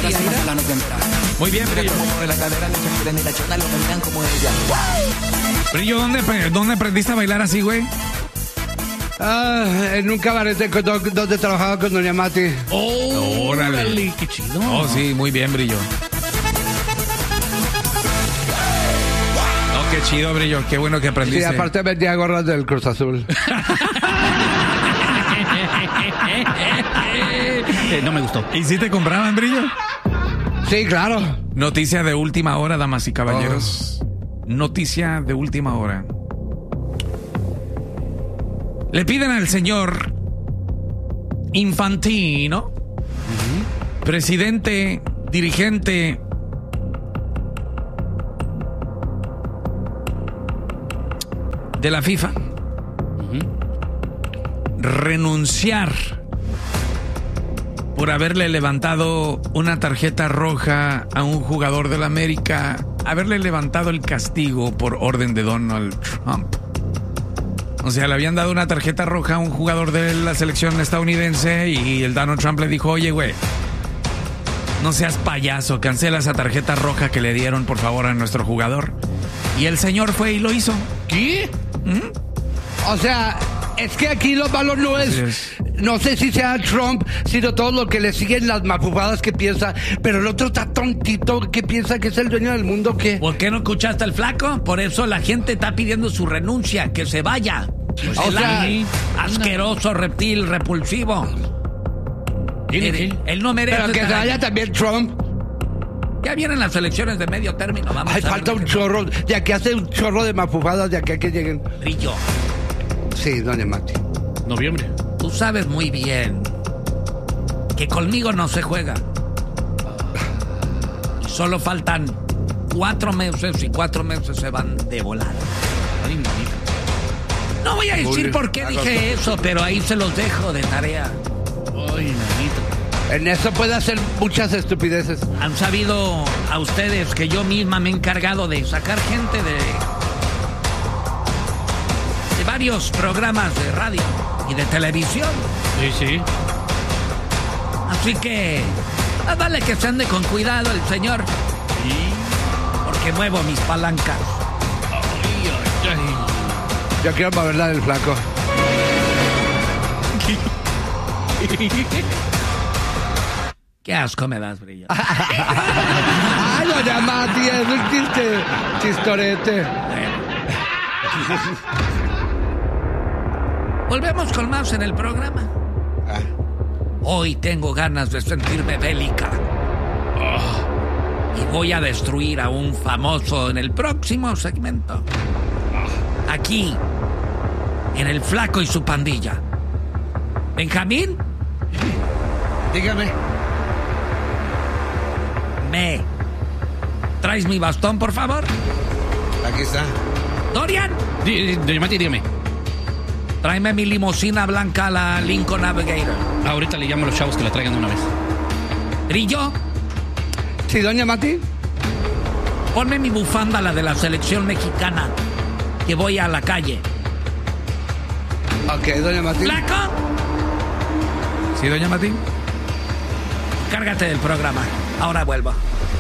casi más plano que entrar. Muy bien, Brillo. Como la cadera de Shakira en la chona, lo bailan como ella. Brillo, ¿dónde aprendiste a bailar así, güey? En un cabaret donde trabajaba con Doña Mati. Órale, qué chido. Oh, sí, muy bien, Brillo. Oh, qué chido, Brillo. Qué bueno que aprendiste. Sí, aparte vendía gorras del Cruz Azul. No me gustó. ¿Y si te compraban, Brillo? Sí, claro. Noticia de última hora, damas y caballeros. Noticia de última hora. Le piden al señor Infantino, presidente, dirigente de la FIFA, renunciar por haberle levantado una tarjeta roja a un jugador del América, haberle levantado el castigo por orden de Donald Trump. O sea, le habían dado una tarjeta roja a un jugador de la selección estadounidense y el Donald Trump le dijo, oye, güey, no seas payaso, cancela esa tarjeta roja que le dieron, por favor, a nuestro jugador. Y el señor fue y lo hizo. ¿Qué? O sea, es que aquí lo malo no es... No sé si sea Trump, sino todo lo que le siguen las mafufadas que piensa. Pero el otro está tontito que piensa que es el dueño del mundo, ¿qué? ¿Por qué no escuchaste al flaco? Por eso la gente está pidiendo su renuncia, que se vaya. O sea, asqueroso, reptil, repulsivo. Él no merece. pero que se vaya también Trump. Ya vienen las elecciones de medio término. Vamos Ay, a falta ver un chorro, ya que hace un chorro de mafufadas de aquí a que lleguen. Brillo. Sí, Doña Mati. Noviembre. Tú sabes muy bien que conmigo no se juega. Y solo faltan 4 meses y 4 meses se van de volada. Ay, manito. No voy a decir por qué dije eso, pero ahí se los dejo de tarea. Ay, manito. En eso puede hacer muchas estupideces. Han sabido a ustedes que yo misma me he encargado de sacar gente de varios programas de radio y de televisión. Sí. Así que vale que se ande con cuidado el señor. Sí. Porque muevo mis palancas. Ay. Yo quiero mover la del flaco. Qué asco me das, Brillo. Ay, Doña Mati, es un chistorete. Volvemos con más en el programa. Hoy tengo ganas de sentirme bélica. Y voy a destruir a un famoso en el próximo segmento. Aquí, en El Flaco y su pandilla. Benjamín, Dígame. ¿traes mi bastón, por favor? Aquí está. Dorian, Doña Mati, dígame. tráeme mi limusina blanca, la Lincoln Navigator. Ahorita le llamo a los chavos que la traigan de una vez. Brillo, Sí, Doña Mati. ponme mi bufanda, la de la selección mexicana, que voy a la calle. Ok, Doña Mati. Flaco, ¿Sí, doña Mati? cárgate del programa. Ahora vuelvo.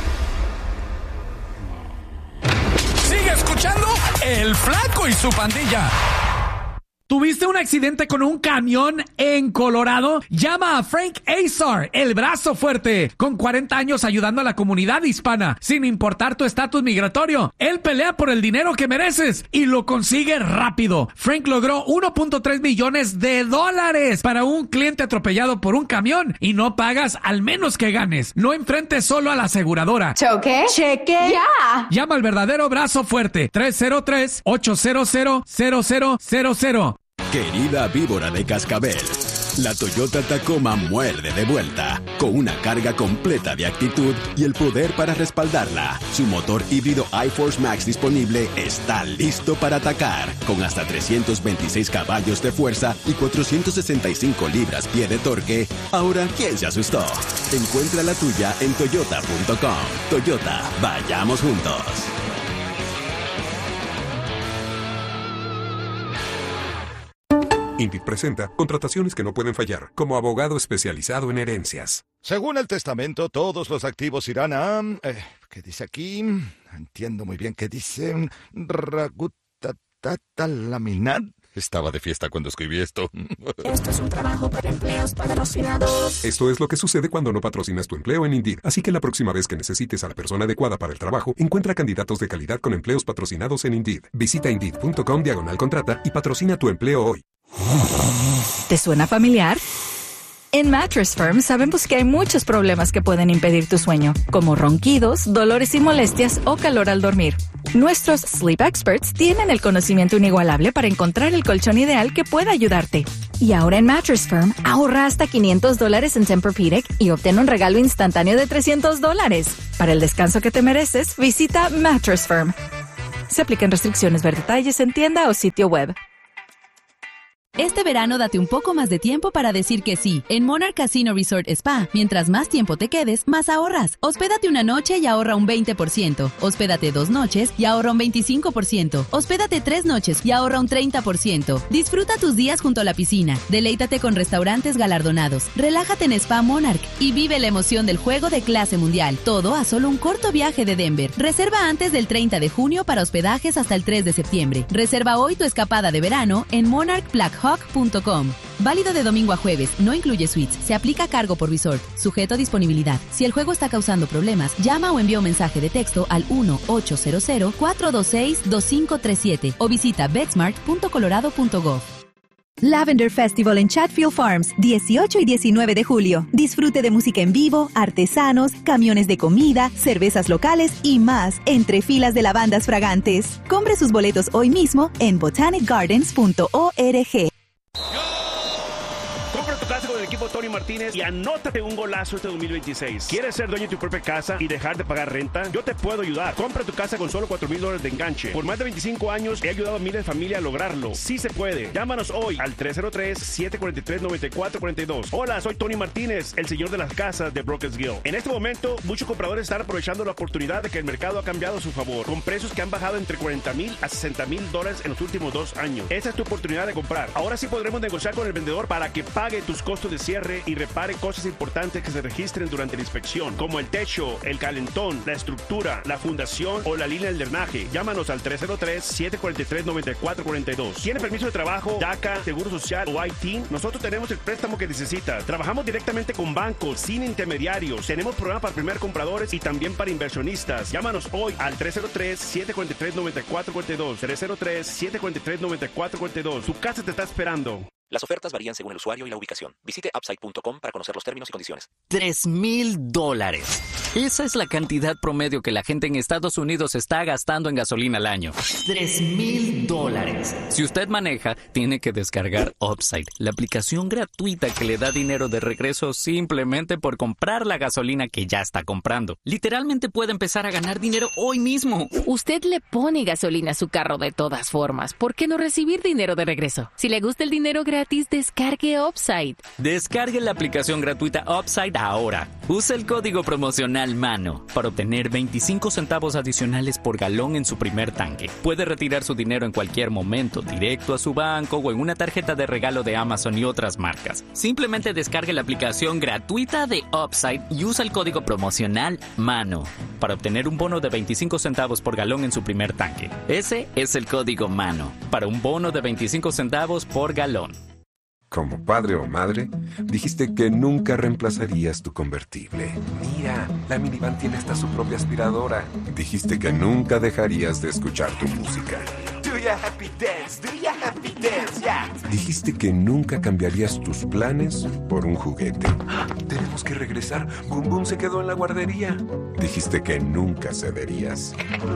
Sigue escuchando El Flaco y su pandilla. ¿Tuviste un accidente con un camión en Colorado? Llama a Frank Azar, el brazo fuerte, con 40 años ayudando a la comunidad hispana, sin importar tu estatus migratorio. Él pelea por el dinero que mereces y lo consigue rápido. Frank logró $1.3 millones para un cliente atropellado por un camión y no pagas al menos que ganes. No enfrentes solo a la aseguradora. ¿Choque? ¿Cheque? ¡Ya! Llama al verdadero brazo fuerte, 303-800-0000. Querida víbora de cascabel, la Toyota Tacoma muerde de vuelta, con una carga completa de actitud y el poder para respaldarla. Su motor híbrido iForce Max disponible está listo para atacar, con hasta 326 caballos de fuerza y 465 libras-pie de torque. Ahora, ¿quién se asustó? Encuentra la tuya en toyota.com. Toyota, vayamos juntos. Indeed presenta contrataciones que no pueden fallar, como abogado especializado en herencias. Según el testamento, todos los activos irán a... ¿qué dice aquí? Entiendo muy bien qué dice. Laminar. Estaba de fiesta cuando escribí esto. Esto es un trabajo para empleos patrocinados. Esto es lo que sucede cuando no patrocinas tu empleo en Indeed. Así que la próxima vez que necesites a la persona adecuada para el trabajo, encuentra candidatos de calidad con empleos patrocinados en Indeed. Visita Indeed.com/contrata y patrocina tu empleo hoy. ¿Te suena familiar? En Mattress Firm sabemos que hay muchos problemas que pueden impedir tu sueño, como ronquidos, dolores y molestias o calor al dormir. Nuestros Sleep Experts tienen el conocimiento inigualable para encontrar el colchón ideal que pueda ayudarte. Y ahora en Mattress Firm, ahorra hasta $500 en Tempur-Pedic y obtén un regalo instantáneo de $300. Para el descanso que te mereces, visita Mattress Firm. Se aplican restricciones, ver detalles en tienda o sitio web. Este verano date un poco más de tiempo para decir que sí. En Monarch Casino Resort Spa, mientras más tiempo te quedes, más ahorras. Hospédate una noche y ahorra un 20%. Hospédate 2 noches y ahorra un 25%. Hospédate 3 noches y ahorra un 30%. Disfruta tus días junto a la piscina. Deleítate con restaurantes galardonados. Relájate en Spa Monarch y vive la emoción del juego de clase mundial. Todo a solo un corto viaje de Denver. Reserva antes del 30 de junio para hospedajes hasta el 3 de septiembre. Reserva hoy tu escapada de verano en monarchblackhawk.com. Válido de domingo a jueves, no incluye suites, se aplica cargo por resort, sujeto a disponibilidad. Si el juego está causando problemas, llama o envía un mensaje de texto al 1-800-426-2537 o visita betsmart.colorado.gov. Lavender Festival en Chatfield Farms, 18 y 19 de julio. Disfrute de música en vivo, artesanos, camiones de comida, cervezas locales y más, entre filas de lavandas fragantes. Compre sus boletos hoy mismo en botanicgardens.org. Compra tu casa con el equipo Tony Martínez y anótate un golazo este 2026. ¿Quieres ser dueño de tu propia casa y dejar de pagar renta? Yo te puedo ayudar. Compra tu casa con solo $4,000 de enganche. Por más de 25 años he ayudado a miles de familias a lograrlo. Sí se puede. Llámanos hoy al 303-743-9442. Hola, soy Tony Martínez, el señor de las casas de Brokers Guild. En este momento, muchos compradores están aprovechando la oportunidad de que el mercado ha cambiado a su favor, con precios que han bajado entre $40,000 a $60,000 en los últimos 2 años. Esa es tu oportunidad de comprar. Ahora sí podremos negociar con el vendedor para que pague tus costos de cierre y repare cosas importantes que se registren durante la inspección, como el techo, el calentón, la estructura, la fundación o la línea del drenaje. Llámanos al 303-743-9442. ¿Tiene permiso de trabajo, DACA, seguro social o IT? Nosotros tenemos el préstamo que necesita. Trabajamos directamente con bancos, sin intermediarios. Tenemos programas para primer compradores y también para inversionistas. Llámanos hoy al 303-743-9442. 303-743-9442. Tu casa te está esperando. Las ofertas varían según el usuario y la ubicación. Visite upside.com para conocer los términos y condiciones. $3,000. Esa es la cantidad promedio que la gente en Estados Unidos está gastando en gasolina al año. $3,000. Si usted maneja, tiene que descargar Upside, la aplicación gratuita que le da dinero de regreso simplemente por comprar la gasolina que ya está comprando. Literalmente puede empezar a ganar dinero hoy mismo. Usted le pone gasolina a su carro de todas formas. ¿Por qué no recibir dinero de regreso? Si le gusta el dinero gratis, descargue Upside. Descargue la aplicación gratuita Upside ahora. Use el código promocional MANO para obtener 25 centavos adicionales por galón en su primer tanque. Puede retirar su dinero en cualquier momento, directo a su banco o en una tarjeta de regalo de Amazon y otras marcas. Simplemente descargue la aplicación gratuita de Upside y usa el código promocional MANO para obtener un bono de 25 centavos por galón en su primer tanque. Ese es el código MANO para un bono de 25 centavos por galón. Como padre o madre, dijiste que nunca reemplazarías tu convertible. Mira, la minivan tiene hasta su propia aspiradora. Dijiste que nunca dejarías de escuchar tu música. Do ya happy dance, yeah. Dijiste que nunca cambiarías tus planes por un juguete. Tenemos que regresar. Boom Boom se quedó en la guardería. Dijiste que nunca cederías.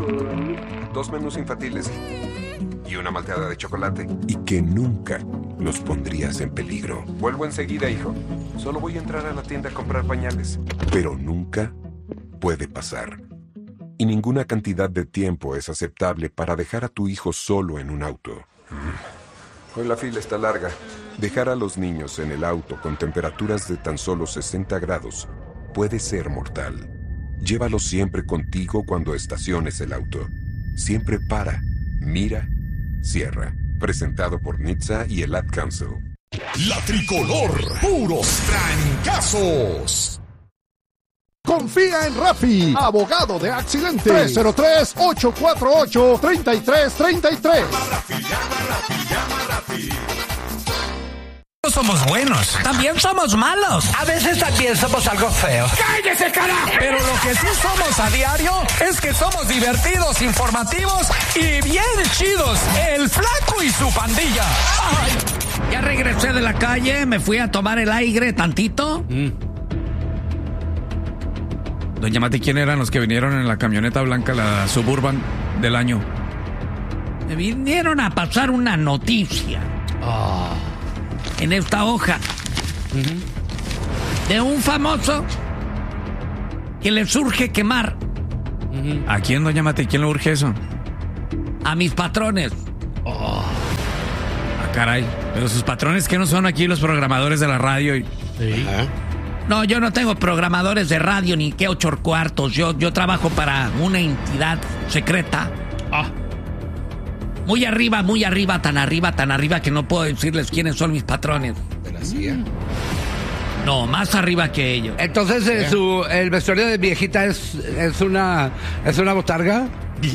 2 menús infantiles y una malteada de chocolate. Y que nunca los pondrías en peligro. Vuelvo enseguida, hijo. Solo voy a entrar a la tienda a comprar pañales. Pero nunca puede pasar. Y ninguna cantidad de tiempo es aceptable para dejar a tu hijo solo en un auto. Hoy la fila está larga. Dejar a los niños en el auto con temperaturas de tan solo 60 grados puede ser mortal. Llévalos siempre contigo cuando estaciones el auto. Siempre para, mira, cierra. Presentado por NHTSA y el Ad Council. La Tricolor, puros trancazos. Confía en Rafi, abogado de accidentes. 303-848-3333. Somos buenos, también somos malos. A veces también somos algo feos. ¡Cállese, carajo! Pero lo que sí somos a diario es que somos divertidos, informativos y bien chidos. El Flaco y su pandilla. ¡Ay! Ya regresé de la calle, me fui a tomar el aire tantito. Doña Mati, ¿quién eran los que vinieron en la camioneta blanca, la Suburban del año? Me vinieron a pasar una noticia. En esta hoja. De un famoso que le surge quemar. ¿A quién, doña Mati? ¿Quién le urge eso? A mis patrones. Ah, caray. Pero sus patrones, ¿qué no son aquí los programadores de la radio? Sí. No, yo no tengo programadores de radio ni qué 8 cuartos. Yo trabajo para una entidad secreta. Muy arriba, tan arriba que no puedo decirles quiénes son mis patrones. ¿De la CIA? No, más arriba que ellos. Entonces, el vestuario de viejita es una botarga.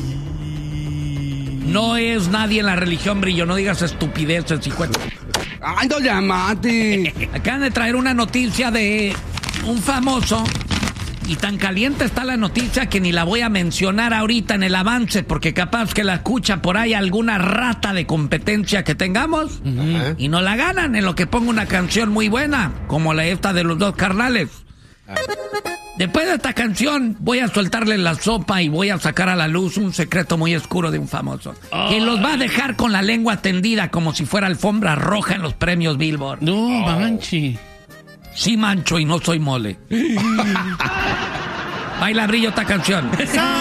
No es nadie en la religión, Brillo. No digas estupideces, hijo. ¡Ay, doña Mati! Acaban de traer una noticia de un famoso. Y tan caliente está la noticia que ni la voy a mencionar ahorita en el avance, porque capaz que la escucha por ahí alguna rata de competencia que tengamos y no la ganan en lo que pongo una canción muy buena, como la esta de los dos carnales. Después de esta canción voy a soltarle la sopa y voy a sacar a la luz un secreto muy oscuro de un famoso, que los va a dejar con la lengua tendida como si fuera alfombra roja en los premios Billboard. No, manchi. Sí mancho y no soy mole. Baila, Brillo, esta canción.